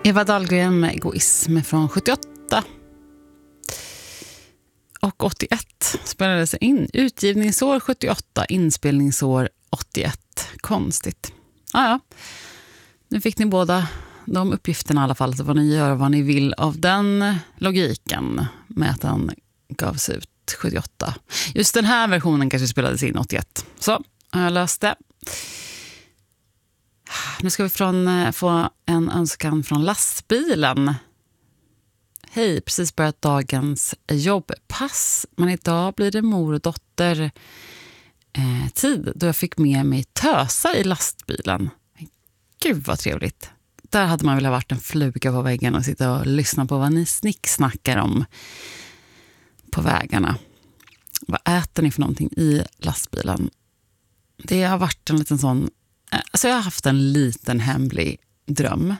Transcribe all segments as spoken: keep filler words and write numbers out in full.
Eva Dahlgren med Egoism från sjuttioåtta. Och åttioett spelades in. Utgivningsår sjuttioåtta, inspelningsår åttioett. Konstigt. Ah, ja, nu fick ni båda de uppgifterna i alla fall. Så vad ni gör, vad ni vill av den logiken med att den gavs ut sjuttioåtta. Just den här versionen kanske spelades in åttioett. Så, har jag löst det. Nu ska vi från, få en önskan från lastbilen. Hej, precis börjat dagens jobbpass. Men idag blir det mor och dotter eh, tid då jag fick med mig tösa i lastbilen. Gud vad trevligt. Där hade man väl varit en fluga på väggen och sitta och lyssna på vad ni snicksnackar om på vägarna. Vad äter ni för någonting i lastbilen? Det har varit en liten sån... Alltså jag har haft en liten hemlig dröm.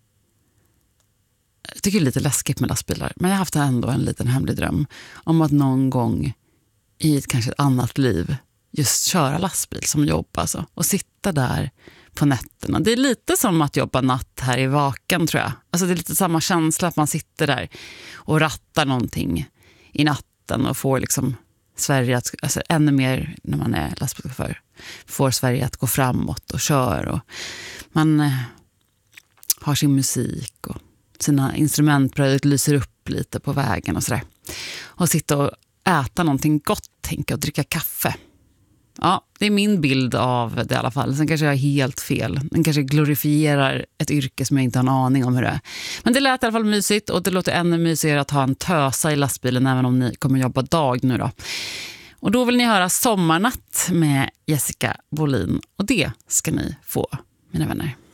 Jag tycker det är lite läskigt med lastbilar. Men jag har haft ändå en liten hemlig dröm om att någon gång i ett kanske ett annat liv just köra lastbil som jobb alltså. Och sitta där på nätterna. Det är lite som att jobba natt här i Vaken tror jag. Alltså det är lite samma känsla att man sitter där och rattar någonting i natten och får liksom Sverige att, alltså ännu mer när man är lastbilschaufför, får Sverige att gå framåt och kör och man eh, har sin musik och sina instrumentbröd lyser upp lite på vägen och sådär. Och sitta och äta någonting gott, tänka och dricka kaffe. Ja, det är min bild av det i alla fall. Sen kanske jag är helt fel. Den kanske glorifierar ett yrke som jag inte har en aning om hur det är. Men det lät i alla fall mysigt och det låter ännu mysigare att ha en tösa i lastbilen även om ni kommer jobba dag nu då. Och då vill ni höra Sommarnatt med Jessica Bolin och det ska ni få, mina vänner.